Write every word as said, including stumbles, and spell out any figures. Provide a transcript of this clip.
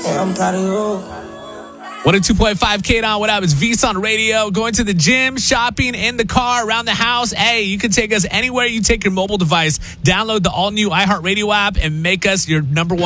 Yeah, I'm proud of you. one oh two point five K on. What up? It's V-Son Radio. Going to the gym, shopping, in the car, around the house. Hey, you can take us anywhere you take your mobile device. Download the all-new iHeartRadio app and make us your number one